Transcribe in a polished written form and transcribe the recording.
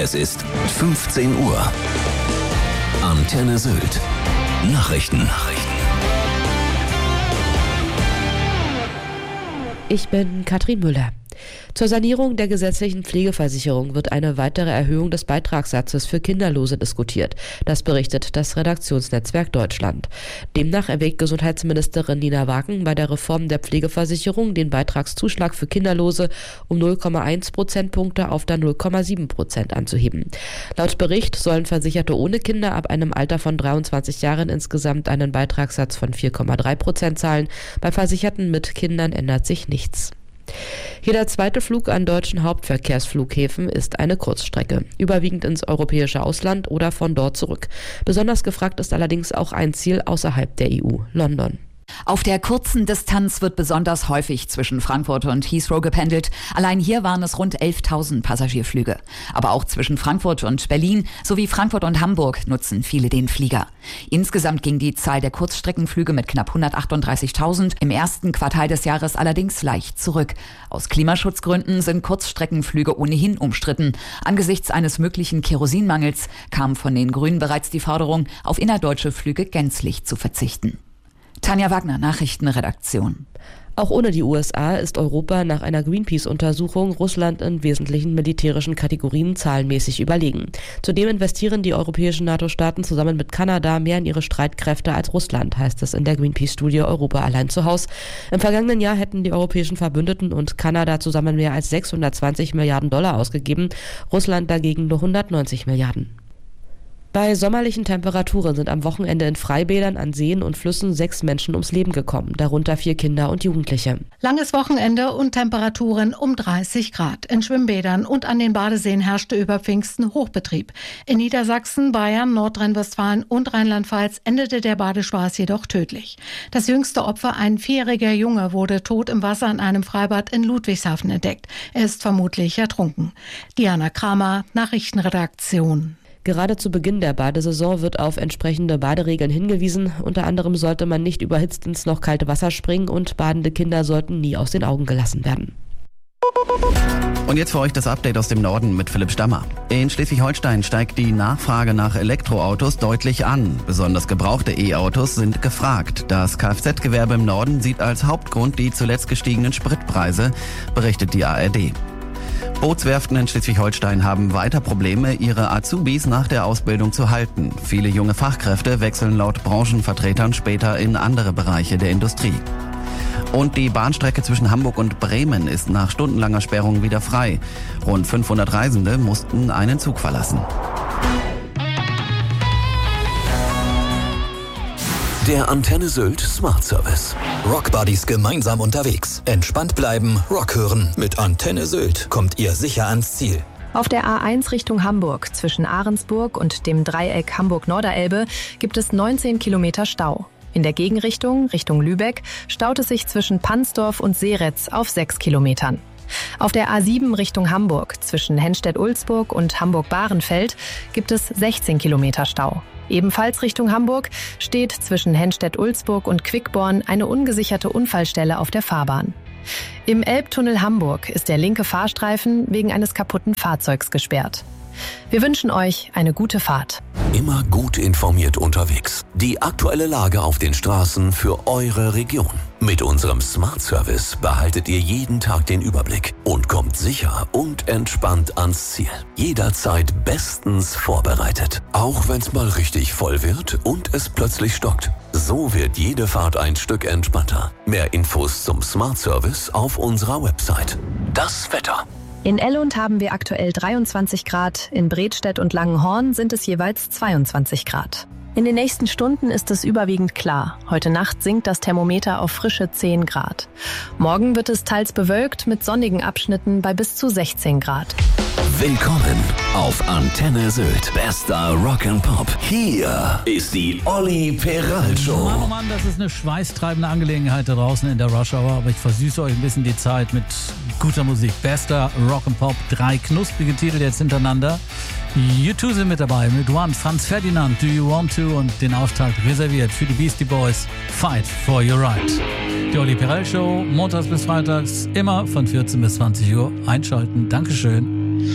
Es ist 15 Uhr. Antenne Sylt. Nachrichten. Ich bin Katrin Müller. Zur Sanierung der gesetzlichen Pflegeversicherung wird eine weitere Erhöhung des Beitragssatzes für Kinderlose diskutiert. Das berichtet das Redaktionsnetzwerk Deutschland. Demnach erwägt Gesundheitsministerin Nina Wagen bei der Reform der Pflegeversicherung den Beitragszuschlag für Kinderlose um 0,1 Prozentpunkte auf dann 0,7% anzuheben. Laut Bericht sollen Versicherte ohne Kinder ab einem Alter von 23 Jahren insgesamt einen Beitragssatz von 4,3% zahlen. Bei Versicherten mit Kindern ändert sich nichts. Jeder zweite Flug an deutschen Hauptverkehrsflughäfen ist eine Kurzstrecke, überwiegend ins europäische Ausland oder von dort zurück. Besonders gefragt ist allerdings auch ein Ziel außerhalb der EU, London. Auf der kurzen Distanz wird besonders häufig zwischen Frankfurt und Heathrow gependelt. Allein hier waren es rund 11.000 Passagierflüge. Aber auch zwischen Frankfurt und Berlin sowie Frankfurt und Hamburg nutzen viele den Flieger. Insgesamt ging die Zahl der Kurzstreckenflüge mit knapp 138.000 im ersten Quartal des Jahres allerdings leicht zurück. Aus Klimaschutzgründen sind Kurzstreckenflüge ohnehin umstritten. Angesichts eines möglichen Kerosinmangels kam von den Grünen bereits die Forderung, auf innerdeutsche Flüge gänzlich zu verzichten. Tanja Wagner, Nachrichtenredaktion. Auch ohne die USA ist Europa nach einer Greenpeace-Untersuchung Russland in wesentlichen militärischen Kategorien zahlenmäßig überlegen. Zudem investieren die europäischen NATO-Staaten zusammen mit Kanada mehr in ihre Streitkräfte als Russland, heißt es in der Greenpeace-Studie Europa allein zu Haus. Im vergangenen Jahr hätten die europäischen Verbündeten und Kanada zusammen mehr als 620 Milliarden Dollar ausgegeben, Russland dagegen nur 190 Milliarden. Bei sommerlichen Temperaturen sind am Wochenende in Freibädern, an Seen und Flüssen 6 Menschen ums Leben gekommen, darunter 4 Kinder und Jugendliche. Langes Wochenende und Temperaturen um 30 Grad. In Schwimmbädern und an den Badeseen herrschte über Pfingsten Hochbetrieb. In Niedersachsen, Bayern, Nordrhein-Westfalen und Rheinland-Pfalz endete der Badespaß jedoch tödlich. Das jüngste Opfer, ein 4-jähriger Junge, wurde tot im Wasser in einem Freibad in Ludwigshafen entdeckt. Er ist vermutlich ertrunken. Diana Kramer, Nachrichtenredaktion. Gerade zu Beginn der Badesaison wird auf entsprechende Baderegeln hingewiesen. Unter anderem sollte man nicht überhitzt ins noch kalte Wasser springen und badende Kinder sollten nie aus den Augen gelassen werden. Und jetzt für euch das Update aus dem Norden mit Philipp Stammer. In Schleswig-Holstein steigt die Nachfrage nach Elektroautos deutlich an. Besonders gebrauchte E-Autos sind gefragt. Das Kfz-Gewerbe im Norden sieht als Hauptgrund die zuletzt gestiegenen Spritpreise, berichtet die ARD. Bootswerften in Schleswig-Holstein haben weiter Probleme, ihre Azubis nach der Ausbildung zu halten. Viele junge Fachkräfte wechseln laut Branchenvertretern später in andere Bereiche der Industrie. Und die Bahnstrecke zwischen Hamburg und Bremen ist nach stundenlanger Sperrung wieder frei. Rund 500 Reisende mussten einen Zug verlassen. Der Antenne Sylt Smart Service. Rockbuddies gemeinsam unterwegs. Entspannt bleiben, Rock hören. Mit Antenne Sylt kommt ihr sicher ans Ziel. Auf der A1 Richtung Hamburg zwischen Ahrensburg und dem Dreieck Hamburg-Norderelbe gibt es 19 Kilometer Stau. In der Gegenrichtung, Richtung Lübeck, staut es sich zwischen Pansdorf und Seretz auf 6 Kilometern. Auf der A7 Richtung Hamburg zwischen Henstedt-Ulzburg und Hamburg-Bahrenfeld gibt es 16 Kilometer Stau. Ebenfalls Richtung Hamburg steht zwischen Henstedt-Ulzburg und Quickborn eine ungesicherte Unfallstelle auf der Fahrbahn. Im Elbtunnel Hamburg ist der linke Fahrstreifen wegen eines kaputten Fahrzeugs gesperrt. Wir wünschen euch eine gute Fahrt. Immer gut informiert unterwegs. Die aktuelle Lage auf den Straßen für eure Region. Mit unserem Smart Service behaltet ihr jeden Tag den Überblick und kommt sicher und entspannt ans Ziel. Jederzeit bestens vorbereitet. Auch wenn es mal richtig voll wird und es plötzlich stockt. So wird jede Fahrt ein Stück entspannter. Mehr Infos zum Smart Service auf unserer Website. Das Wetter. In Ellund haben wir aktuell 23 Grad, in Bredstedt und Langenhorn sind es jeweils 22 Grad. In den nächsten Stunden ist es überwiegend klar. Heute Nacht sinkt das Thermometer auf frische 10 Grad. Morgen wird es teils bewölkt mit sonnigen Abschnitten bei bis zu 16 Grad. Willkommen auf Antenne Sylt. Bester Rock'n'Pop. Hier ist die Olli Peral Show. Mann, oh Mann, das ist eine schweißtreibende Angelegenheit da draußen in der Rush Hour. Aber ich versüße euch ein bisschen die Zeit mit guter Musik. Bester Rock'n'Pop. 3 knusprige Titel jetzt hintereinander. U2 sind mit dabei, mit One, Franz Ferdinand, Do You Want To und den Auftakt reserviert für die Beastie Boys, Fight For Your Right. Die Olli Peral Show, montags bis freitags, immer von 14 bis 20 Uhr. Einschalten, Dankeschön.